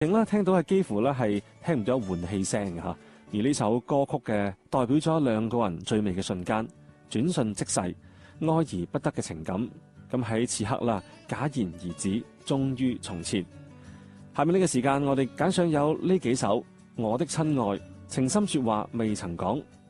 啦，聽到係幾乎咧係聽唔到換氣聲嘅嚇。而呢首歌曲嘅代表咗兩個人最美嘅瞬間，轉瞬即逝，愛而不得嘅情感。咁喺此刻啦，戛然而止，終於從前。下面呢個時間，我哋揀上有呢幾首《我的親愛》，情深説話未曾講，